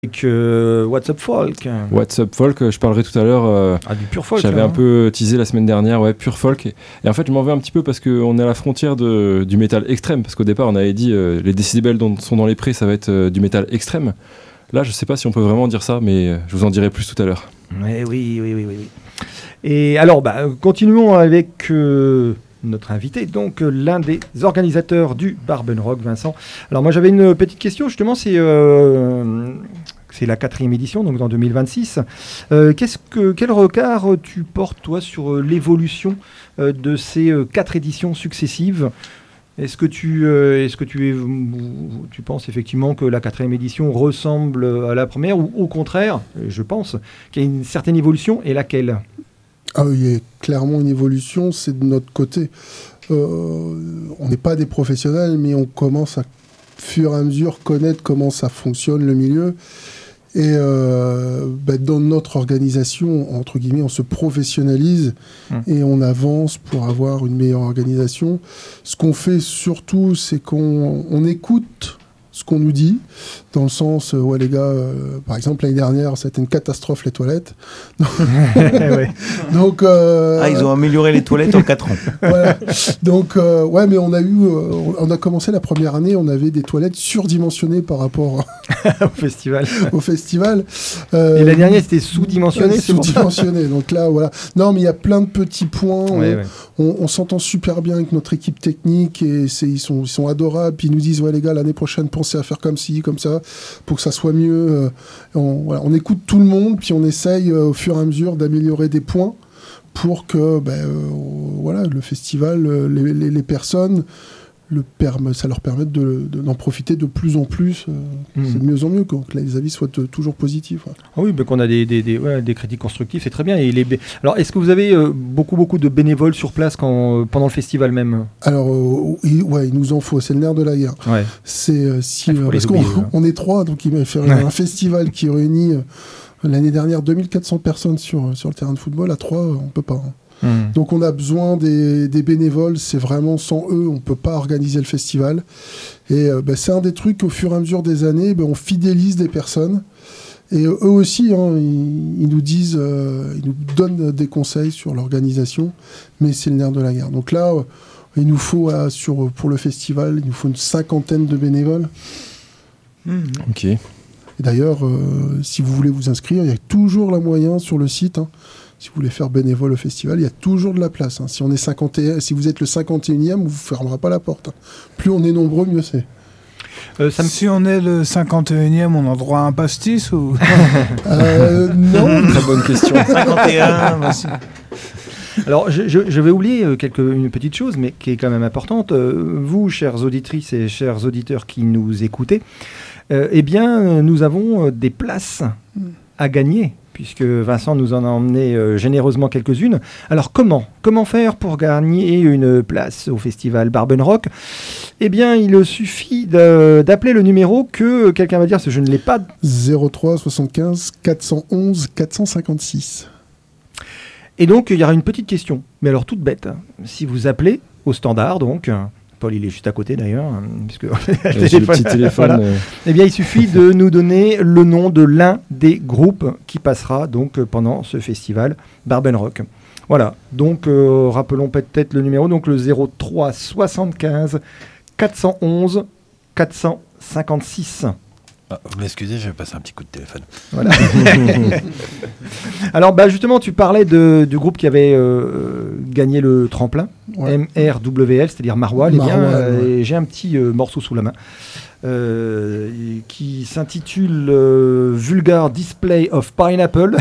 Avec What's Up Folk. What's Up Folk, je parlerai tout à l'heure. Du pur folk. J'avais un peu teasé la semaine dernière, pur folk. Et en fait, je m'en veux un petit peu parce qu'on est à la frontière du métal extrême. Parce qu'au départ, on avait dit les décibels sont dans les prés, ça va être du métal extrême. Là, je sais pas si on peut vraiment dire ça, mais je vous en dirai plus tout à l'heure. Oui. Et alors, continuons avec notre invité, donc l'un des organisateurs du Barbenrock, Vincent. Alors moi, j'avais une petite question, justement, c'est la 4e édition, donc en 2026. Quel regard tu portes, toi, sur l'évolution de ces 4 éditions successives ? Est-ce que tu penses effectivement que la 4e édition ressemble à la première, ou au contraire, je pense, qu'il y a une certaine évolution, et laquelle ? Il y a clairement une évolution, c'est de notre côté. On n'est pas des professionnels, mais on commence à fur et à mesure connaître comment ça fonctionne, le milieu. Et dans notre organisation, entre guillemets, on se professionnalise et on avance pour avoir une meilleure organisation. Ce qu'on fait surtout, c'est qu'on écoute ce qu'on nous dit, dans le sens, les gars, par exemple, l'année dernière, c'était une catastrophe, les toilettes. Donc, ils ont amélioré les toilettes en 4 ans. Voilà. Donc, mais on a commencé la première année, on avait des toilettes surdimensionnées par rapport au festival. Et l'année dernière, c'était sous-dimensionné. Sous-dimensionné. Donc là, voilà. Non, mais il y a plein de petits points. On s'entend super bien avec notre équipe technique et ils sont adorables. Puis ils nous disent, les gars, l'année prochaine, pensez à faire comme ci, comme ça, pour que ça soit mieux. On écoute tout le monde, puis on essaye au fur et à mesure d'améliorer des points pour que le festival, les personnes, ça leur permette d'en profiter de plus en plus. C'est de mieux en mieux, que les avis soient toujours positifs. Ouais. Ah oui, qu'on a des critiques constructives, c'est très bien. Alors, est-ce que vous avez beaucoup de bénévoles sur place pendant le festival même ? Alors, il nous en faut, c'est le nerf de la guerre. Ouais. Parce qu'on est 3, donc il va faire un festival qui réunit l'année dernière 2400 personnes sur le terrain de football. À 3, on peut pas. Donc on a besoin des bénévoles, c'est vraiment sans eux, on ne peut pas organiser le festival. Et c'est un des trucs, au fur et à mesure des années, on fidélise des personnes. Et eux aussi, ils nous disent, ils nous donnent des conseils sur l'organisation, mais c'est le nerf de la guerre. Donc là, il nous faut, pour le festival, il nous faut une 50aine de bénévoles. Ok. Et d'ailleurs, si vous voulez vous inscrire, il y a toujours la moyen sur le site. Si vous voulez faire bénévole au festival, il y a toujours de la place. Si vous êtes le 51e, on ne vous fermera pas la porte. Plus on est nombreux, mieux c'est. Si on est le 51e, on a droit à un pastis ou non. Très bonne question. 51, aussi. Alors, je vais oublier une petite chose, mais qui est quand même importante. Vous, chères auditrices et chers auditeurs qui nous écoutez, nous avons des places à gagner, puisque Vincent nous en a emmené généreusement quelques-unes. Alors comment faire pour gagner une place au festival Barbenrock ? Il suffit d'appeler le numéro que quelqu'un va dire, parce que je ne l'ai pas. 03 75 411 456. Et donc, il y aura une petite question, mais alors toute bête. Si vous appelez au standard, donc... Paul, il est juste à côté d'ailleurs, puisque j'ai le petit téléphone. Voilà. Il suffit de nous donner le nom de l'un des groupes qui passera donc pendant ce festival Barbenrock. Voilà. Donc rappelons peut-être le numéro, donc le 03 75 411 456. Vous m'excusez, je vais passer un petit coup de téléphone. Voilà. Alors, justement, tu parlais du groupe qui avait gagné le tremplin, MRWL, c'est-à-dire Maroilles. Et j'ai un petit morceau sous la main qui s'intitule Vulgar Display of Pineapple.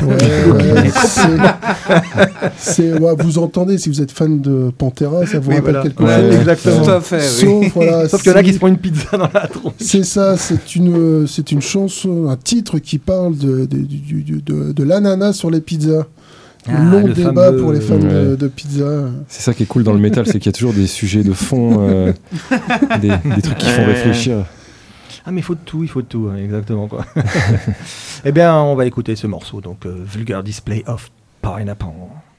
Vous entendez, si vous êtes fan de Pantera, ça vous rappelle quelque chose. Exactement. Tout à fait, Sauf qu'il y en a qui se font une pizza dans la tronche. C'est ça, c'est une chanson, un titre qui parle de l'ananas sur les pizzas. Long débat pour les fans de pizza. C'est ça qui est cool dans le métal, c'est qu'il y a toujours des sujets de fond, des trucs qui font réfléchir. Ah, mais il faut de tout, exactement, quoi. On va écouter ce morceau, donc Vulgar Display of Pineapple.